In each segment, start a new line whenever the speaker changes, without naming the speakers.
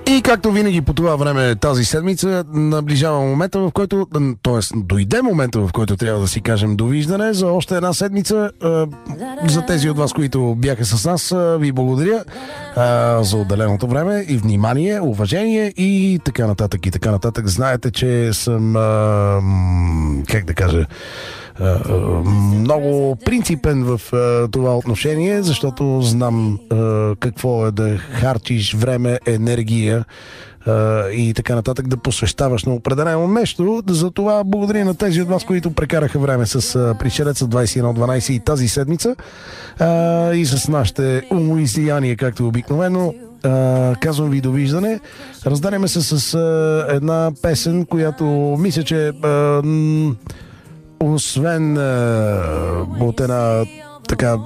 И както винаги по това време тази седмица наближава момента, в който, т.е. дойде момента, в който трябва да си кажем довиждане за още една седмица. За тези от вас, които бяха с нас, ви благодаря за отделеното време и внимание, уважение и така нататък и така нататък. Знаете, че съм как да кажа, много принципен в това отношение, защото знам какво е да харчиш време, енергия и така нататък, да посвещаваш на определено нещо. За това благодаря на тези от вас, които прекараха време с Пришелеца 2112 и тази седмица и с нашите умоизлияния, както обикновено. Казвам ви довиждане. Разделяме се с една песен, която мисля, че освен от една така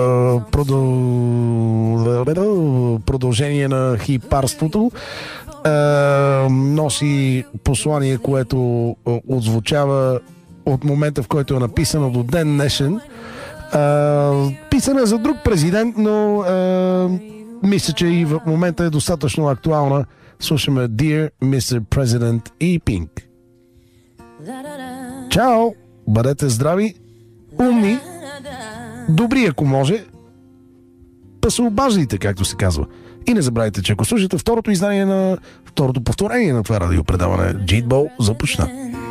продължение на хипарството, носи послание, което отзвучава от момента, в който е написано до ден днешен. Писана за друг президент, но мисля, че и в момента е достатъчно актуална. Слушаме Dear Mr. President и Pink. Чао! Бъдете здрави, умни, добри, ако може, да се обаждайте, както се казва. И не забравяйте, че ако слушате второто издание на второто повторение на това радиопредаване, Джитбол започна.